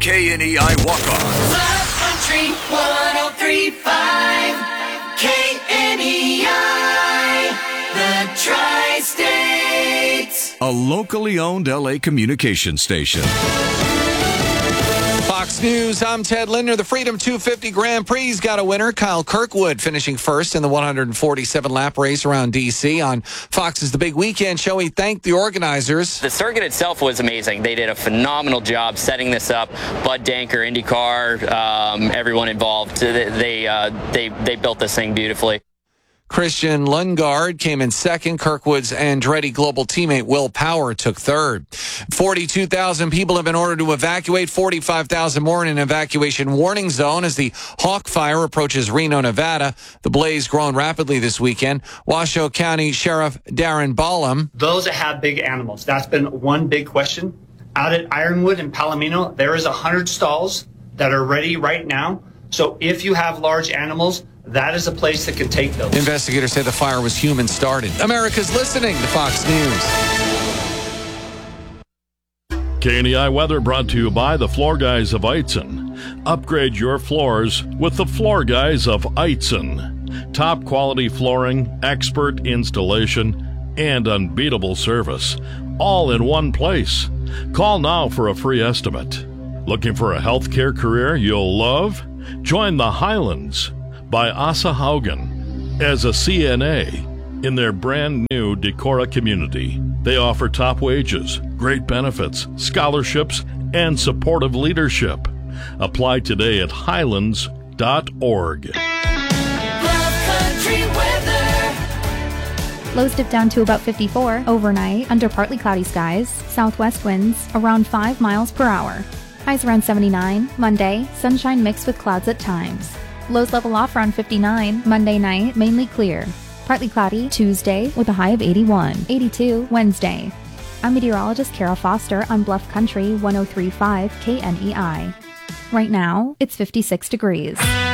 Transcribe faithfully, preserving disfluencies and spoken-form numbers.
K N E I walk-ons. Love Country one oh three point five K N E I, the Tri-States. A locally owned L A communication station. Fox News, I'm Ted Linder. The Freedom two fifty Grand Prix got a winner. Kyle Kirkwood finishing first in the one forty-seven lap race around D C. On Fox's The Big Weekend show, he thanked the organizers. The circuit itself was amazing. They did a phenomenal job setting this up. Bud Danker, IndyCar, um, everyone involved. They they, uh, they they built this thing beautifully. Christian Lundgaard came in second. Kirkwood's Andretti Global teammate Will Power took third. forty-two thousand people have been ordered to evacuate, forty-five thousand more in an evacuation warning zone as the Hawk Fire approaches Reno, Nevada. The blaze growing rapidly this weekend. Washoe County Sheriff Darren Ballum. Those that have big animals, that's been one big question. Out at Ironwood and Palomino, there is one hundred stalls that are ready right now. So if you have large animals, that is a place that can take those. Investigators say the fire was human started. America's listening to Fox News. K N E I weather brought to you by the Floor Guys of Eitzen. Upgrade your floors with the Floor Guys of Eitzen. Top quality flooring, expert installation, and unbeatable service. All in one place. Call now for a free estimate. Looking for a healthcare career you'll love? Join the Highlands by Asa Haugen as a C N A in their brand new Decorah community. They offer top wages, great benefits, scholarships, and supportive leadership. Apply today at highlands dot org. Love Country weather. Lows dip down to about fifty-four overnight under partly cloudy skies. Southwest winds around five miles per hour. Highs around seventy-nine. Monday, sunshine mixed with clouds at times. Lows level off around fifty-nine. Monday night, mainly clear. Partly cloudy Tuesday with a high of eighty-one. eighty-two Wednesday. I'm meteorologist Kara Foster on Bluff Country one oh three point five K N E I. Right now, it's fifty-six degrees.